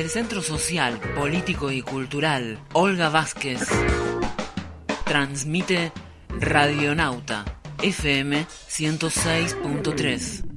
Desde el Centro Social, Político y Cultural Olga Vázquez transmite Radionauta FM 106.3.